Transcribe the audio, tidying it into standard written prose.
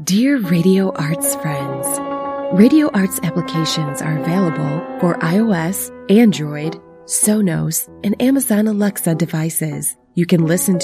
Dear Radio Arts friends, Radio Arts applications are available for iOS, Android, Sonos, and Amazon Alexa devices. You can listen